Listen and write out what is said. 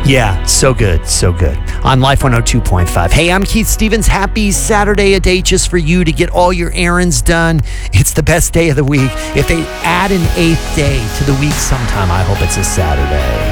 Yeah, so good, so good. On Life 102.5. Hey, I'm Keith Stevens. Happy Saturday, a day just for you to get all your errands done. It's the best day of the week. If they add an 8th day to the week sometime, I hope it's a Saturday.